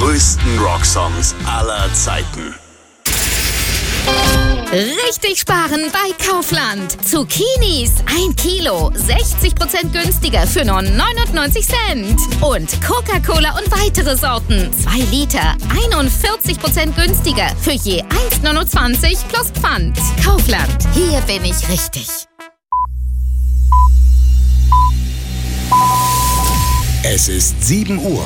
größten Rocksongs aller Zeiten. Richtig sparen bei Kaufland. Zucchinis 1 Kilo, 60% günstiger für nur 99 Cent. Und Coca-Cola und weitere Sorten, 2 Liter, 41% günstiger für je 1,29 plus Pfand. Kaufland, hier bin ich richtig. Es ist 7 Uhr.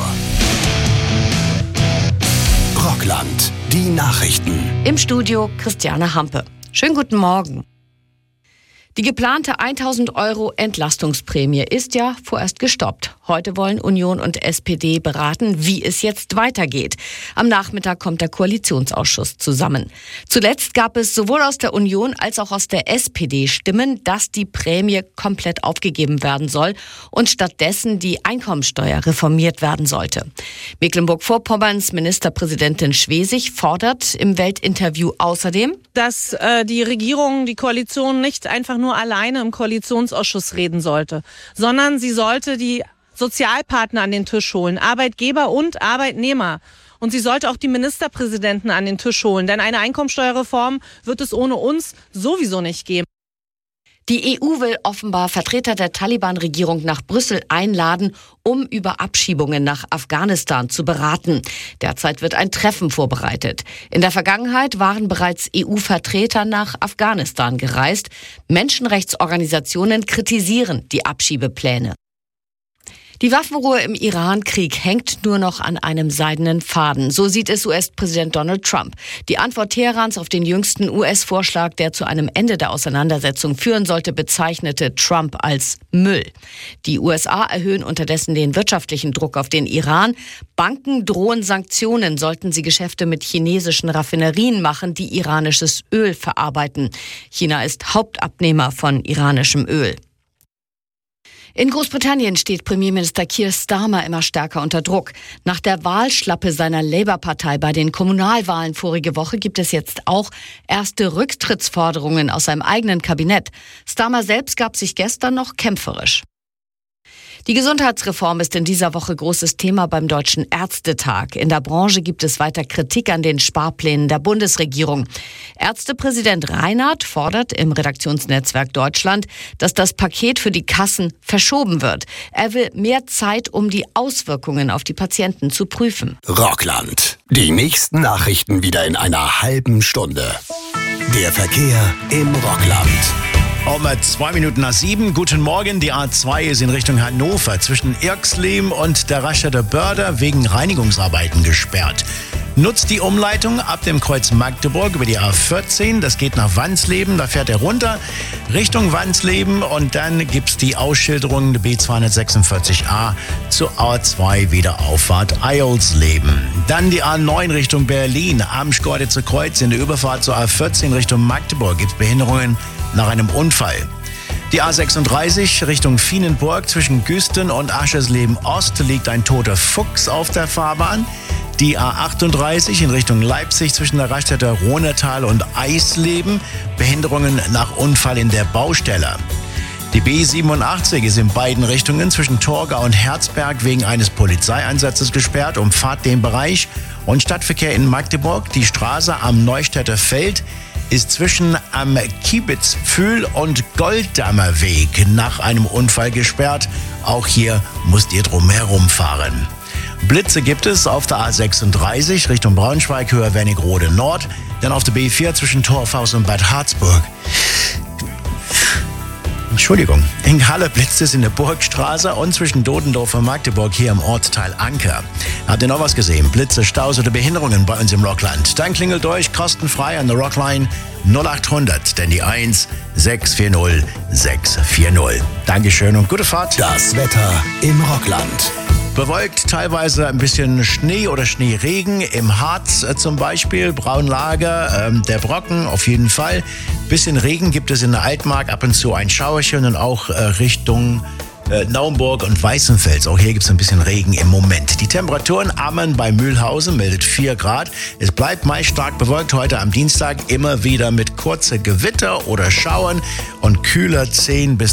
Rockland, die Nachrichten. Im Studio Christiane Hampe. Schönen guten Morgen. Die geplante 1.000 € Entlastungsprämie ist ja vorerst gestoppt. Heute wollen Union und SPD beraten, wie es jetzt weitergeht. Am Nachmittag kommt der Koalitionsausschuss zusammen. Zuletzt gab es sowohl aus der Union als auch aus der SPD Stimmen, dass die Prämie komplett aufgegeben werden soll und stattdessen die Einkommensteuer reformiert werden sollte. Mecklenburg-Vorpommerns Ministerpräsidentin Schwesig fordert im Weltinterview außerdem, dass die Regierung, die Koalition nicht einfach nur alleine im Koalitionsausschuss reden sollte, sondern sie sollte die Sozialpartner an den Tisch holen, Arbeitgeber und Arbeitnehmer. Und sie sollte auch die Ministerpräsidenten an den Tisch holen, denn eine Einkommensteuerreform wird es ohne uns sowieso nicht geben. Die EU will offenbar Vertreter der Taliban-Regierung nach Brüssel einladen, um über Abschiebungen nach Afghanistan zu beraten. Derzeit wird ein Treffen vorbereitet. In der Vergangenheit waren bereits EU-Vertreter nach Afghanistan gereist. Menschenrechtsorganisationen kritisieren die Abschiebepläne. Die Waffenruhe im Iran-Krieg hängt nur noch an einem seidenen Faden. So sieht es US-Präsident Donald Trump. Die Antwort Teherans auf den jüngsten US-Vorschlag, der zu einem Ende der Auseinandersetzung führen sollte, bezeichnete Trump als Müll. Die USA erhöhen unterdessen den wirtschaftlichen Druck auf den Iran. Banken drohen Sanktionen, sollten sie Geschäfte mit chinesischen Raffinerien machen, die iranisches Öl verarbeiten. China ist Hauptabnehmer von iranischem Öl. In Großbritannien steht Premierminister Keir Starmer immer stärker unter Druck. Nach der Wahlschlappe seiner Labour-Partei bei den Kommunalwahlen vorige Woche gibt es jetzt auch erste Rücktrittsforderungen aus seinem eigenen Kabinett. Starmer selbst gab sich gestern noch kämpferisch. Die Gesundheitsreform ist in dieser Woche großes Thema beim Deutschen Ärztetag. In der Branche gibt es weiter Kritik an den Sparplänen der Bundesregierung. Ärztepräsident Reinhardt fordert im Redaktionsnetzwerk Deutschland, dass das Paket für die Kassen verschoben wird. Er will mehr Zeit, um die Auswirkungen auf die Patienten zu prüfen. Rockland, die nächsten Nachrichten wieder in einer halben Stunde. Der Verkehr im Rockland. Um 7:02. Guten Morgen. Die A2 ist in Richtung Hannover zwischen Irxleben und der Raststätte Börder wegen Reinigungsarbeiten gesperrt. Nutzt die Umleitung ab dem Kreuz Magdeburg über die A14. Das geht nach Wansleben. Da fährt er runter Richtung Wansleben und dann gibt's die Ausschilderung B246a zur A2 Wiederauffahrt Eilsleben. Dann die A9 Richtung Berlin. Am Schkeuditzer Kreuz in der Überfahrt zur A14 Richtung Magdeburg gibt's Behinderungen nach einem Unfall. Die A36 Richtung Vienenburg zwischen Güsten und Aschersleben Ost liegt ein toter Fuchs auf der Fahrbahn. Die A38 in Richtung Leipzig zwischen der Raststätte Rohnertal und Eisleben. Behinderungen nach Unfall in der Baustelle. Die B87 ist in beiden Richtungen zwischen Torgau und Herzberg wegen eines Polizeieinsatzes gesperrt. Umfahrt den Bereich. Und Stadtverkehr in Magdeburg. Die Straße am Neustädter Feld ist zwischen am Kiebitzpfühl und Golddammer Weg nach einem Unfall gesperrt. Auch hier müsst ihr drum herumfahren. Blitze gibt es auf der A36 Richtung Braunschweig, Höhe Wernigerode Nord, dann auf der B4 zwischen Torfhaus und Bad Harzburg. Entschuldigung, in Halle blitzt es in der Burgstraße und zwischen Dodendorf und Magdeburg hier im Ortsteil Anker. Habt ihr noch was gesehen? Blitze, Staus oder Behinderungen bei uns im Rockland? Dann klingelt durch, kostenfrei an der Rockline 0800, denn die 1 640 640. Dankeschön und gute Fahrt. Das Wetter im Rockland. Bewölkt, teilweise ein bisschen Schnee oder Schneeregen. Im Harz zum Beispiel, Braunlager, der Brocken auf jeden Fall. Bisschen Regen gibt es in der Altmark, ab und zu ein Schauerchen und auch Richtung Naumburg und Weißenfels. Auch hier gibt es ein bisschen Regen im Moment. Die Temperaturen Ammen bei Mühlhausen meldet 4 Grad. Es bleibt meist stark bewölkt heute am Dienstag, immer wieder mit kurzer Gewitter oder Schauern und kühler 10 bis